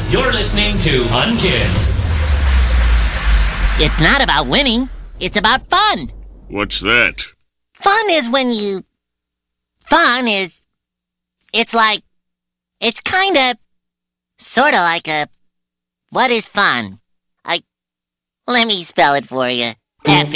You're listening to Unkids. It's not about winning. It's about fun. What's that? Fun is when you... Fun is... It's like... It's kinda... Sorta like a... What is fun? Let me spell it for you. F